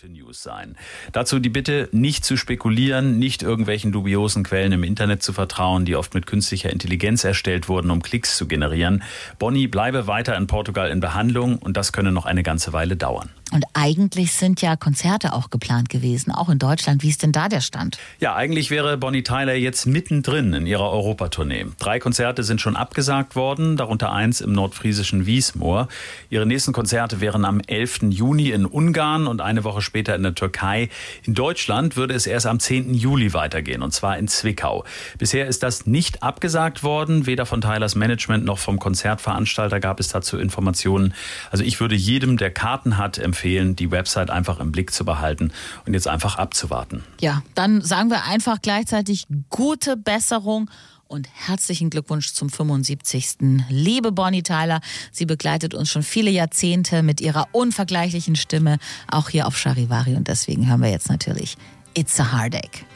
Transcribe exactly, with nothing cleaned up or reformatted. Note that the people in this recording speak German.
gute News sein. Dazu die Bitte, nicht zu spekulieren, nicht irgendwelchen dubiosen Quellen im Internet zu vertrauen, die oft mit künstlicher Intelligenz erstellt wurden, um Klicks zu generieren. Bonnie bleibe weiter in Portugal in Behandlung und das könne noch eine ganze Weile dauern. Und eigentlich sind ja Konzerte auch geplant gewesen, auch in Deutschland. Wie ist denn da der Stand? Ja, eigentlich wäre Bonnie Tyler jetzt mittendrin in ihrer Europatournee. Drei Konzerte sind schon abgesagt worden, darunter eins im nordfriesischen Wiesmoor. Ihre nächsten Konzerte wären am elften Juni in Ungarn und eine Woche später in der Türkei. In Deutschland würde es erst am zehnten Juli weitergehen, und zwar in Zwickau. Bisher ist das nicht abgesagt worden. Weder von Tylers Management noch vom Konzertveranstalter gab es dazu Informationen. Also ich würde jedem, der Karten hat, empfehlen, die Website einfach im Blick zu behalten und jetzt einfach abzuwarten. Ja, dann sagen wir einfach gleichzeitig gute Besserung und herzlichen Glückwunsch zum fünfundsiebzigsten Liebe Bonnie Tyler, sie begleitet uns schon viele Jahrzehnte mit ihrer unvergleichlichen Stimme, auch hier auf Charivari, und deswegen hören wir jetzt natürlich It's a Heartache.